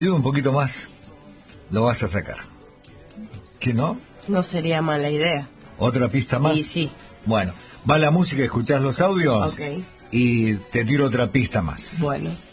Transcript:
Un poquito más lo vas a sacar. ¿Qué no? No sería mala idea. ¿Otra pista más? Y sí. Bueno, va la música, escuchás los audios. Ok. Y te tiro otra pista más. Bueno.